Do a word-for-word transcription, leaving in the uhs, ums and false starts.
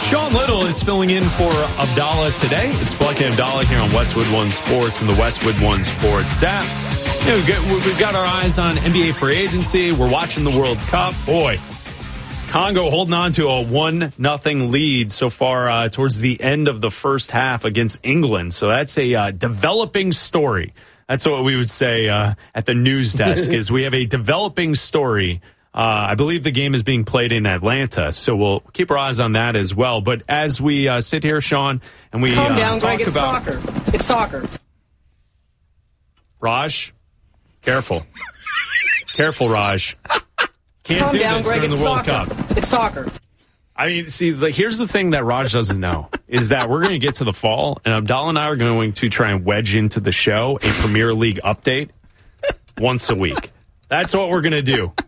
Sean Little is filling in for Abdallah today. It's Black and Abdallah here on Westwood One Sports and the Westwood One Sports app. You know, we've, got, we've got our eyes on N B A free agency. We're watching the World Cup. Boy, Congo holding on to a one nothing lead so far uh, towards the end of the first half against England. So that's a uh, developing story. That's what we would say uh, at the news desk is we have a developing story. Uh, I believe the game is being played in Atlanta, so we'll keep our eyes on that as well. But as we uh, sit here, Sean, and we Calm uh, down, talk Greg. It's about soccer. It's soccer. Raj, careful, careful, Raj. Can't Calm do down, this Greg. during It's the World soccer. Cup. It's soccer. I mean, see, the, here's the thing that Raj doesn't know is that we're going to get to the fall, and Abdallah and I are going to try and wedge into the show a Premier League update once a week. That's what we're going to do.